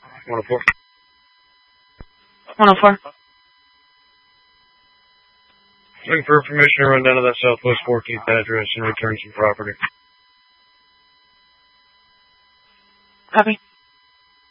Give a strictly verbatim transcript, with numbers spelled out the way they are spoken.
one oh four. one oh four. Looking for permission to run down to that southwest fourteenth address and return some property. Copy.